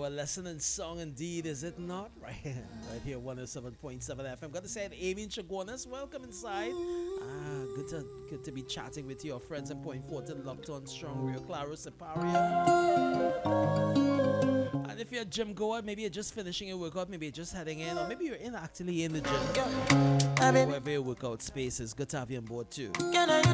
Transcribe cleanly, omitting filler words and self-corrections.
Our lesson in song indeed, is it not? Right, right here, 107.7 FM. Got to say, Amy Chaguanas, welcome inside. Good to be chatting with your friends in Point Fortin, Lockton, Strong, Rio Claro, Siparia. And if you're a gym goer, maybe you're just finishing your workout, maybe you're just heading in, or maybe you're actually in the gym. Wherever your workout space is, good to have you on board too.